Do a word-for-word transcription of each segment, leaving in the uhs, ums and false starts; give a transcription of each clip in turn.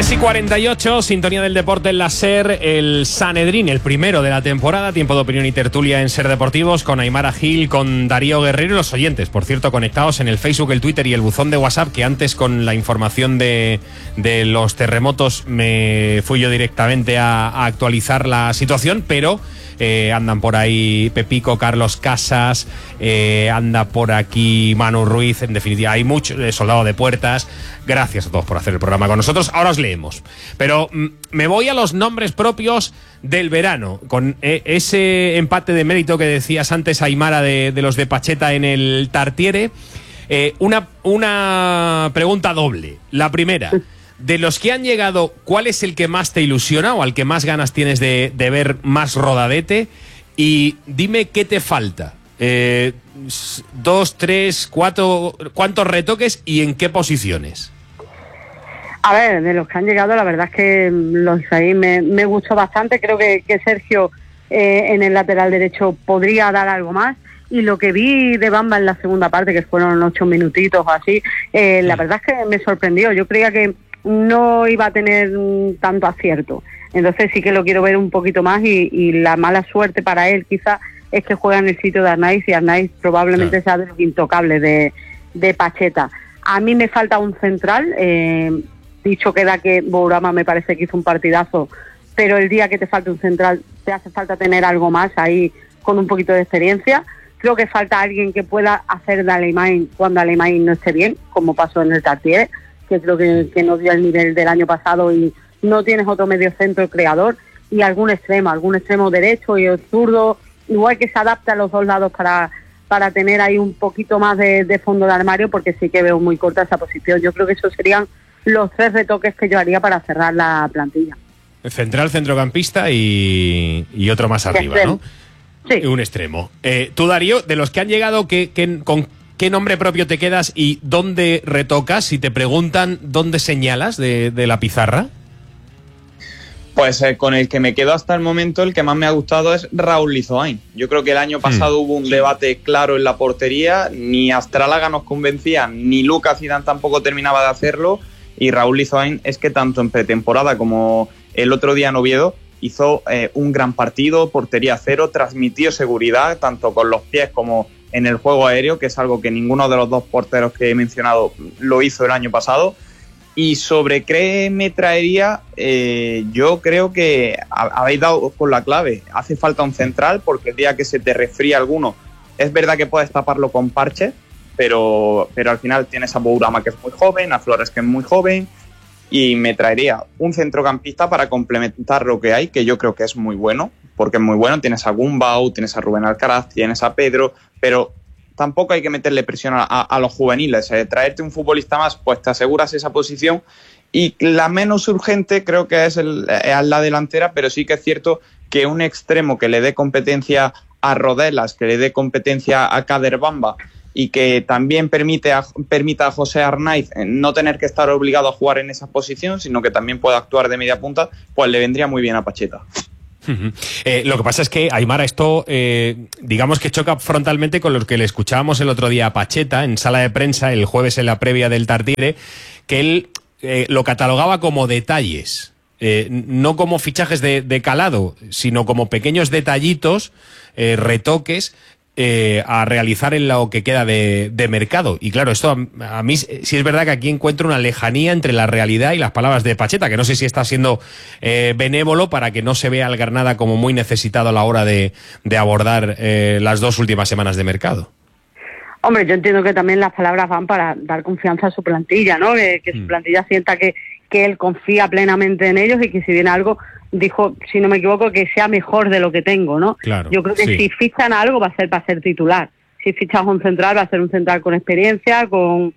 tres y cuarenta y ocho, sintonía del deporte en la SER, el Sanedrín, el primero de la temporada, tiempo de opinión y tertulia en SER Deportivos, con Aimara Gil, con Darío Guerrero y los oyentes, por cierto, conectados en el Facebook, el Twitter y el buzón de WhatsApp, que antes con la información de, de los terremotos me fui yo directamente a, a actualizar la situación, pero... Eh, andan por ahí Pepico, Carlos Casas, eh, anda por aquí Manu Ruiz, en definitiva hay mucho, eh, Soldado de Puertas. Gracias a todos por hacer el programa con nosotros. Ahora os leemos, pero mm, me voy a los nombres propios del verano, con eh, ese empate de mérito que decías antes, Aimara, de, de los de Pacheta en el Tartiere. eh, una, una pregunta doble. La primera: de los que han llegado, ¿cuál es el que más te ilusiona o al que más ganas tienes de, de ver más rodadete? Y dime qué te falta. Eh, dos, tres, cuatro, ¿cuántos retoques y en qué posiciones? A ver, de los que han llegado, la verdad es que los ahí me, me gustó bastante. Creo que, que Sergio eh, en el lateral derecho podría dar algo más. Y lo que vi de Bamba en la segunda parte, que fueron ocho minutitos o así, eh, la verdad es que me sorprendió. Yo creía que no iba a tener tanto acierto, entonces sí que lo quiero ver un poquito más, y, y la mala suerte para él quizá es que juega en el sitio de Arnaiz, y Arnaiz probablemente claro. sea de los intocables de, de Pacheta. A mí me falta un central, eh, dicho queda que Bourama me parece que hizo un partidazo, pero el día que te falta un central te hace falta tener algo más ahí con un poquito de experiencia. Creo que falta alguien que pueda hacer de Alemán cuando Alemán no esté bien, como pasó en el Tartiere, que creo que, que no dio el nivel del año pasado, y no tienes otro medio centro creador, y algún extremo, algún extremo derecho y el zurdo, igual que se adapta a los dos lados para, para tener ahí un poquito más de, de fondo de armario, porque sí que veo muy corta esa posición. Yo creo que esos serían los tres retoques que yo haría para cerrar la plantilla. Central, centrocampista y, y otro más arriba, ¿no? Sí. Un extremo. Eh, tú, Darío, de los que han llegado, ¿qué, qué, con ¿qué nombre propio te quedas y dónde retocas? Si te preguntan, ¿dónde señalas de, de la pizarra? Pues eh, con el que me quedo hasta el momento, el que más me ha gustado es Raúl Lizoain. Yo creo que el año pasado mm. hubo un debate claro en la portería, ni Astrálaga nos convencía, ni Lucas Zidane tampoco terminaba de hacerlo, y Raúl Lizoain es que tanto en pretemporada como el otro día en Oviedo hizo eh, un gran partido, portería cero, transmitió seguridad tanto con los pies como en el juego aéreo, que es algo que ninguno de los dos porteros que he mencionado lo hizo el año pasado. Y sobre qué me traería, eh, yo creo que habéis dado con la clave. Hace falta un central, porque el día que se te resfría alguno, es verdad que puedes taparlo con parche, pero, pero al final tienes a Bourama, que es muy joven, a Flores, que es muy joven, y me traería un centrocampista para complementar lo que hay, que yo creo que es muy bueno, porque es muy bueno. Tienes a Gumbau, tienes a Rubén Alcaraz, tienes a Pedro, pero tampoco hay que meterle presión a, a, a los juveniles. Eh, traerte un futbolista más, pues te aseguras esa posición. Y la menos urgente creo que es el, eh, la delantera, pero sí que es cierto que un extremo que le dé competencia a Rodelas, que le dé competencia a Kader Bamba, y que también permite a, permita a José Arnaiz no tener que estar obligado a jugar en esa posición, sino que también pueda actuar de media punta, pues le vendría muy bien a Pacheta. Uh-huh. Eh, lo que pasa es que, Aimara, esto eh, digamos que choca frontalmente con lo que le escuchábamos el otro día a Pacheta en sala de prensa, el jueves en la previa del Tartiere, que él eh, lo catalogaba como detalles, eh, no como fichajes de, de calado, sino como pequeños detallitos, eh, retoques Eh, a realizar en lo que queda de, de mercado. Y claro, esto a, a mí sí es verdad que aquí encuentro una lejanía entre la realidad y las palabras de Pacheta, que no sé si está siendo eh, benévolo para que no se vea al Granada como muy necesitado a la hora de, de abordar eh, las dos últimas semanas de mercado. Hombre, yo entiendo que también las palabras van para dar confianza a su plantilla, ¿no? Que, que su plantilla sienta que, que él confía plenamente en ellos, y que si viene algo, dijo, si no me equivoco, que sea mejor de lo que tengo, ¿no? Claro, yo creo que sí. Si fichan algo va a ser para ser titular. Si fichas un central, va a ser un central con experiencia, con,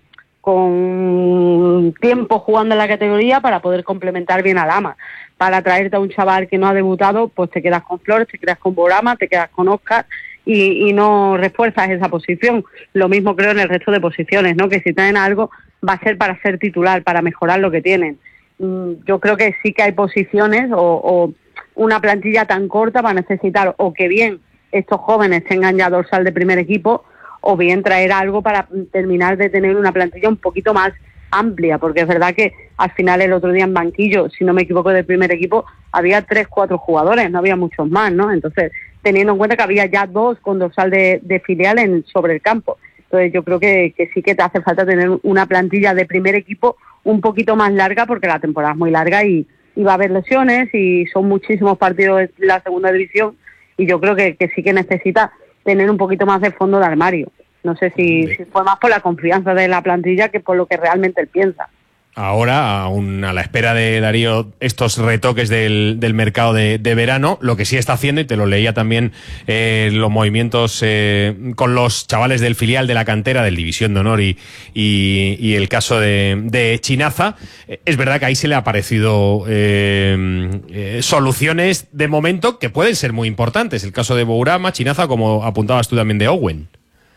con tiempo jugando en la categoría, para poder complementar bien a Lama. Para traerte a un chaval que no ha debutado, pues te quedas con Flores, te quedas con Bourama, te quedas con Óscar, y, y no refuerzas esa posición. Lo mismo creo en el resto de posiciones, ¿no? Que si traen algo, va a ser para ser titular, para mejorar lo que tienen. Yo creo que sí que hay posiciones o, o una plantilla tan corta va a necesitar o que bien estos jóvenes tengan ya dorsal de primer equipo, o bien traer algo para terminar de tener una plantilla un poquito más amplia, porque es verdad que al final el otro día en banquillo, si no me equivoco, del primer equipo, había tres, cuatro jugadores, no había muchos más, ¿no? Entonces, teniendo en cuenta que había ya dos con dorsal de, de filial en, sobre el campo. Entonces yo creo que, que sí que te hace falta tener una plantilla de primer equipo un poquito más larga, porque la temporada es muy larga y, y va a haber lesiones y son muchísimos partidos de la segunda división, y yo creo que, que sí que necesita tener un poquito más de fondo de armario. No sé si, sí. si fue más por la confianza de la plantilla que por lo que realmente él piensa. Ahora, aún a la espera de Darío estos retoques del, del mercado de, de verano, lo que sí está haciendo, y te lo leía también, eh, los movimientos eh, con los chavales del filial de la cantera, del División de Honor y, y, y el caso de, de Chinaza, eh, es verdad que ahí se le ha parecido eh, eh, soluciones de momento que pueden ser muy importantes. El caso de Bourama, Chinaza, como apuntabas tú también de Owen.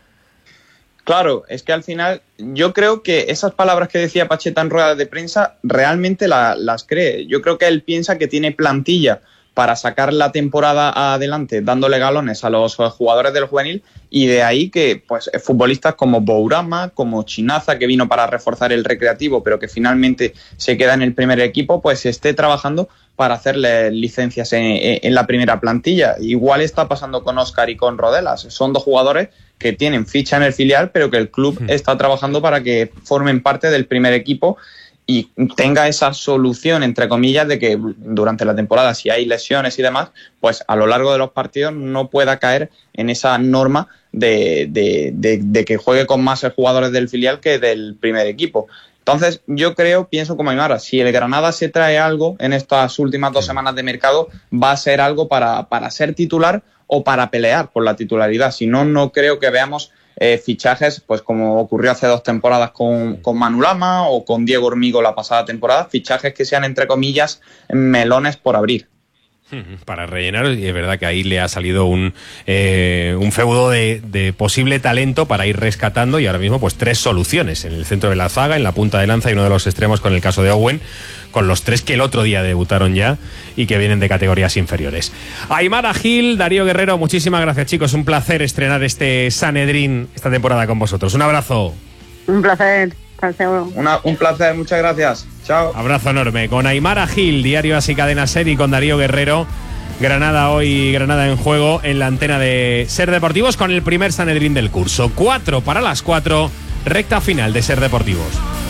Claro, es que al final yo creo que esas palabras que decía Pacheta en rueda de prensa realmente la, las cree. Yo creo que él piensa que tiene plantilla para sacar la temporada adelante dándole galones a los jugadores del juvenil, y de ahí que pues futbolistas como Bourama, como Chinaza, que vino para reforzar el recreativo pero que finalmente se queda en el primer equipo, pues esté trabajando para hacerle licencias en, en la primera plantilla. Igual está pasando con Óscar y con Rodelas. Son dos jugadores que tienen ficha en el filial, pero que el club está trabajando para que formen parte del primer equipo y tenga esa solución, entre comillas, de que durante la temporada, si hay lesiones y demás, pues a lo largo de los partidos no pueda caer en esa norma de, de, de, de que juegue con más jugadores del filial que del primer equipo. Entonces, yo creo, pienso como Aymara, si el Granada se trae algo en estas últimas dos semanas de mercado, va a ser algo para, para ser titular o para pelear por la titularidad. Si no, no creo que veamos eh, fichajes, pues como ocurrió hace dos temporadas con, con Manu Lama o con Diego Hormigo la pasada temporada, fichajes que sean, entre comillas, melones por abrir. Para rellenar, y es verdad que ahí le ha salido un eh, un feudo de, de posible talento para ir rescatando, y ahora mismo pues tres soluciones en el centro de la zaga, en la punta de lanza y uno de los extremos con el caso de Owen, con los tres que el otro día debutaron ya y que vienen de categorías inferiores. Aymara Gil, Darío Guerrero, muchísimas gracias, chicos, un placer estrenar este Sanedrín esta temporada con vosotros. Un abrazo. Un placer. Una, un placer, muchas gracias. Chao. Abrazo enorme. Con Aymara Gil, Diario Así Cadena Ser, y con Darío Guerrero. Granada hoy, Granada en juego en la antena de Ser Deportivos con el primer Sanedrín del curso. Cuatro para las cuatro, recta final de Ser Deportivos.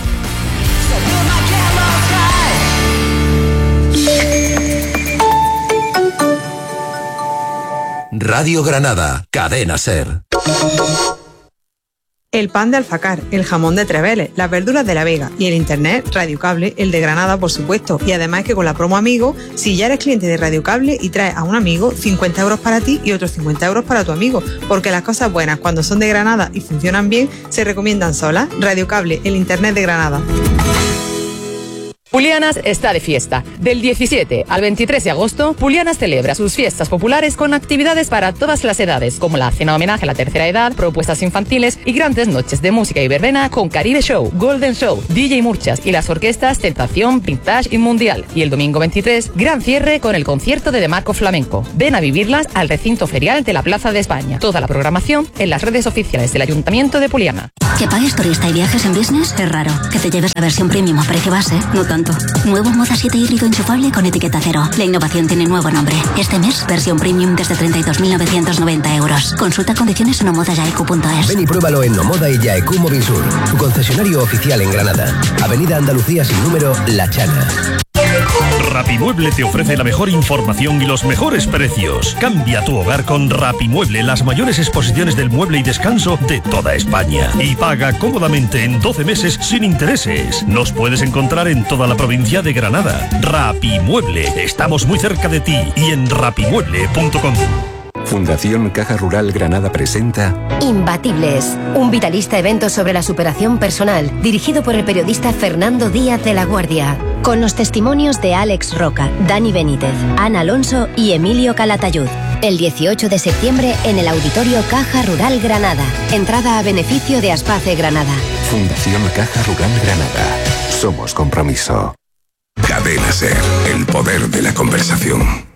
Radio Granada, Cadena Ser. El pan de Alfacar, el jamón de Treveles, las verduras de La Vega y el internet Radio Cable, el de Granada, por supuesto. Y además que con la promo Amigo, si ya eres cliente de Radio Cable y traes a un amigo, cincuenta euros para ti y otros cincuenta euros para tu amigo. Porque las cosas buenas, cuando son de Granada y funcionan bien, se recomiendan solas. Radio Cable, el internet de Granada. Pulianas está de fiesta. Del diecisiete al veintitrés de agosto, Pulianas celebra sus fiestas populares con actividades para todas las edades, como la cena homenaje a la tercera edad, propuestas infantiles y grandes noches de música y verbena con Caribe Show, Golden Show, D J Murchas y las orquestas Tentación, Vintage y Mundial. Y el domingo veintitrés, gran cierre con el concierto de De Marco Flamenco. Ven a vivirlas al recinto ferial de la Plaza de España. Toda la programación en las redes oficiales del Ayuntamiento de Puliana. Que pagues turista y viajes en business es raro. Que te lleves la versión premium a precio base, no tanto. Nuevo Moda siete híbrido enchufable con etiqueta cero. La innovación tiene nuevo nombre. Este mes, versión premium desde treinta y dos mil novecientos noventa euros. Consulta condiciones en nomoda yaecu punto es. Ven y pruébalo en Nomoda y Yaecu Movisur, tu concesionario oficial en Granada. Avenida Andalucía sin número, La Chana. Rapimueble te ofrece la mejor información y los mejores precios. Cambia tu hogar con Rapimueble, las mayores exposiciones del mueble y descanso de toda España. Y paga cómodamente en doce meses sin intereses. Nos puedes encontrar en toda la provincia de Granada. Rapimueble, estamos muy cerca de ti y en rapimueble punto com. Fundación Caja Rural Granada presenta Imbatibles, un vitalista evento sobre la superación personal, dirigido por el periodista Fernando Díaz de la Guardia, con los testimonios de Alex Roca, Dani Benítez, Ana Alonso y Emilio Calatayud. El dieciocho de septiembre en el Auditorio Caja Rural Granada. Entrada a beneficio de Aspace Granada. Fundación Caja Rural Granada. Somos compromiso. Cadena Ser, el poder de la conversación.